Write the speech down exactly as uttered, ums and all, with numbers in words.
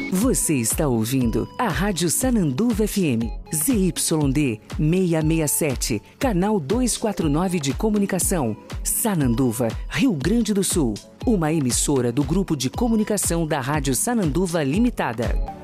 Você está ouvindo a Rádio Sananduva F M, Z Y D seiscentos e sessenta e sete, canal duzentos e quarenta e nove de comunicação, Sananduva, Rio Grande do Sul. Uma emissora do Grupo de Comunicação da Rádio Sananduva Limitada.